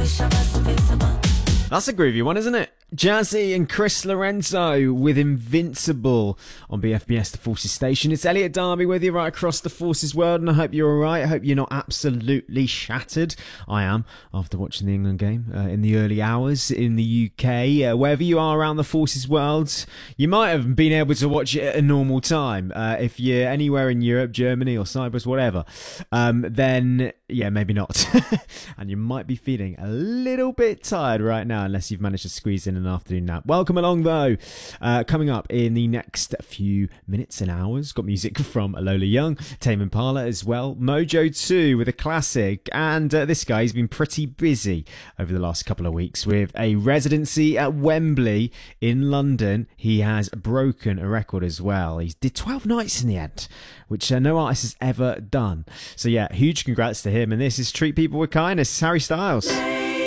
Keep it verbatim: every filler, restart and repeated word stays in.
That's a groovy one, isn't it? Jazzy and Chris Lorenzo with Invincible on B F B S The Forces Station. It's Elliot Darby with you right across the Forces world, and I hope you're alright. I hope you're not absolutely shattered. I am, after watching the England game uh, in the early hours in the U K. Uh, wherever you are around the Forces world, you might have been able to watch it at a normal time. Uh, if you're anywhere in Europe, Germany or Cyprus, whatever, um, then yeah, maybe not. And you might be feeling a little bit tired right now, unless you've managed to squeeze in an afternoon nap. Welcome along, though. Uh, coming up in the next few minutes and hours, got music from Alola Young, Tame Impala as well, Mojo two with a classic, and uh, this guy, he's been pretty busy over the last couple of weeks with a residency at Wembley in London. He has broken a record as well. He did twelve nights in the end, which uh, no artist has ever done. So yeah, huge congrats to him, and this is Treat People With Kindness, Harry Styles.